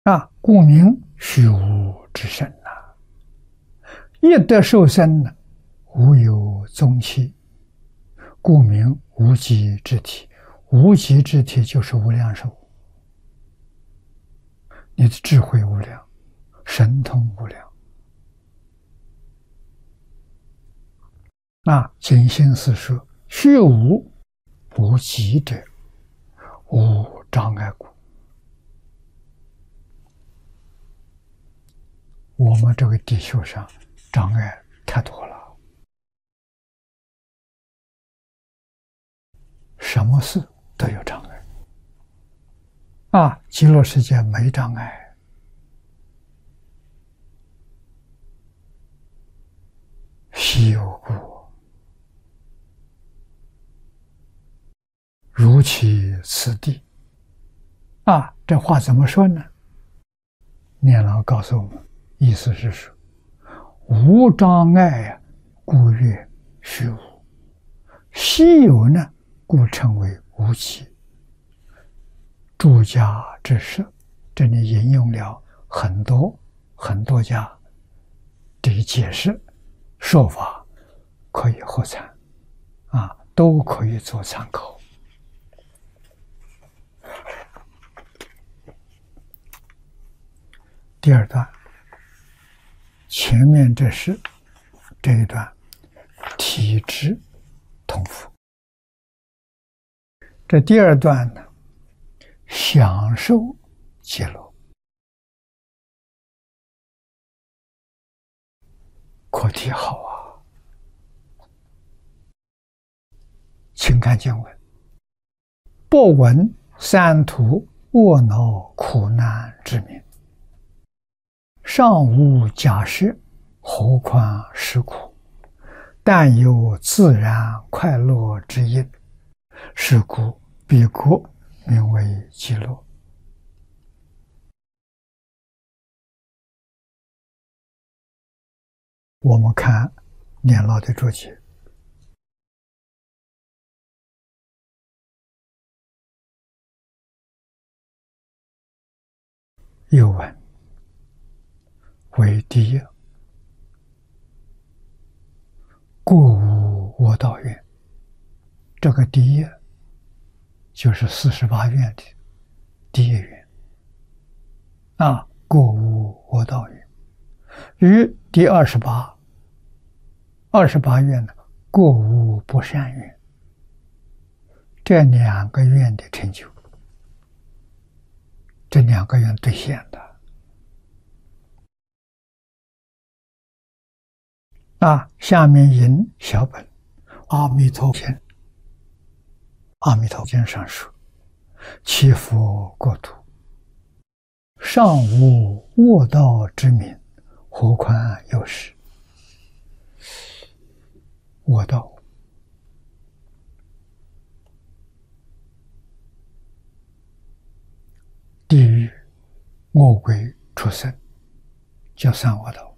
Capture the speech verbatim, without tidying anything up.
啊，故名虚无之身呐、啊。一得受身呢，无有踪迹，故名无极之体。无极之体就是无量寿，你的智慧无量，神通无量。那经心是说，虚无无极者，无障碍故。我们这个地球上障碍太多了，什么事都有障碍。啊，极乐世界没障碍，稀有故，如其此地。啊，这话怎么说呢？念老告诉我们，意思是说，无障碍呀，故曰虚无；稀有呢，故称为无极。诸家之说，这里引用了很多很多家这个解释说法，可以合参啊，都可以做参考。第二段，前面这是这一段体质同符，这第二段呢，享受极乐，课题好啊！请看经文：不闻三途卧恼苦难之名，尚无假设，何况实苦？但有自然快乐之因，是故彼国名为极乐。我们看念老的注解，又问为第一，过无我道愿。这个第一就是四十八愿的第一愿啊，过无我道愿。与第二十八二十八愿呢，过无不善愿。这两个愿的成就，这两个愿兑现的啊。下面引小本阿弥陀经，阿弥陀经上说：其佛国土，尚无卧道之名，何况有时？卧道，地狱、恶鬼、畜生，叫三卧道。